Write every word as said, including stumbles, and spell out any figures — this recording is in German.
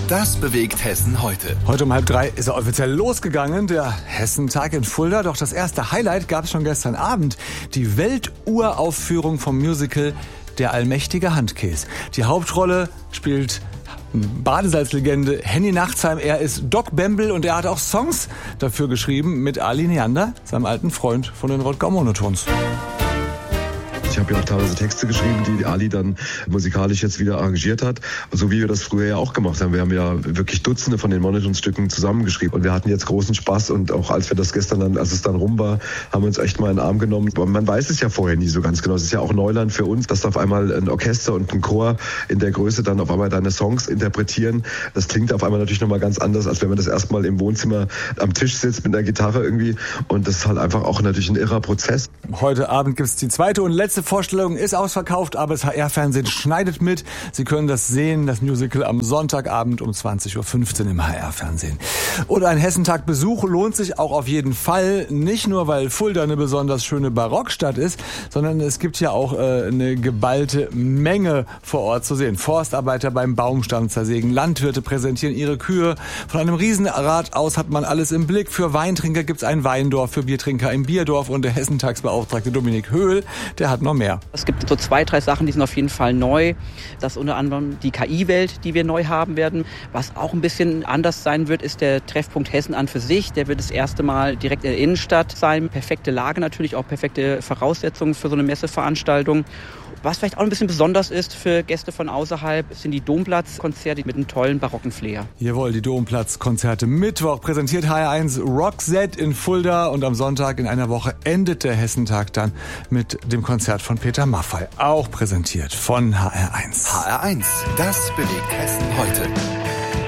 Das bewegt Hessen heute. Heute um halb drei ist er offiziell losgegangen, der Hessentag in Fulda. Doch das erste Highlight gab es schon gestern Abend. Die Welturaufführung vom Musical Der allmächtige Handkäs. Die Hauptrolle spielt Badesalzlegende Henny Nachtsheim. Er ist Doc Bembel und er hat auch Songs dafür geschrieben mit Ali Neander, seinem alten Freund von den Rodgau Monotons. Ich habe ja auch teilweise Texte geschrieben, die Ali dann musikalisch jetzt wieder arrangiert hat, so wie wir das früher ja auch gemacht haben. Wir haben ja wirklich Dutzende von den Monotons-Stücken zusammengeschrieben und wir hatten jetzt großen Spaß und auch als wir das gestern dann, als es dann rum war, haben wir uns echt mal in den Arm genommen. Man weiß es ja vorher nie so ganz genau. Es ist ja auch Neuland für uns, dass da auf einmal ein Orchester und ein Chor in der Größe dann auf einmal deine Songs interpretieren. Das klingt auf einmal natürlich nochmal ganz anders, als wenn man das erstmal im Wohnzimmer am Tisch sitzt mit einer Gitarre irgendwie, und das ist halt einfach auch natürlich ein irrer Prozess. Heute Abend gibt es die zweite und letzte Vorstellung, ist ausverkauft, aber das H R-Fernsehen schneidet mit. Sie können das sehen, das Musical am Sonntagabend um zwanzig Uhr fünfzehn im H R-Fernsehen. Und ein Hessentag-Besuch lohnt sich auch auf jeden Fall. Nicht nur, weil Fulda eine besonders schöne Barockstadt ist, sondern es gibt ja auch äh, eine geballte Menge vor Ort zu sehen. Forstarbeiter beim Baumstamm zersägen, Landwirte präsentieren ihre Kühe. Von einem Riesenrad aus hat man alles im Blick. Für Weintrinker gibt's ein Weindorf, für Biertrinker ein Bierdorf, und der Hessentagsbeauftragte Dominik Höhl, der hat noch mehr. Es gibt so zwei, drei Sachen, die sind auf jeden Fall neu. Das ist unter anderem die K I-Welt, die wir neu haben werden. Was auch ein bisschen anders sein wird, ist der Treffpunkt Hessen an für sich. Der wird das erste Mal direkt in der Innenstadt sein. Perfekte Lage natürlich, auch perfekte Voraussetzungen für so eine Messeveranstaltung. Was vielleicht auch ein bisschen besonders ist für Gäste von außerhalb, sind die Domplatzkonzerte mit einem tollen barocken Flair. Jawohl, die Domplatzkonzerte. Mittwoch präsentiert H R eins Roxette in Fulda und am Sonntag in einer Woche endet der Hessentag dann mit dem Konzert von Peter Maffay, auch präsentiert von H R eins. H R eins, das bewegt Hessen heute.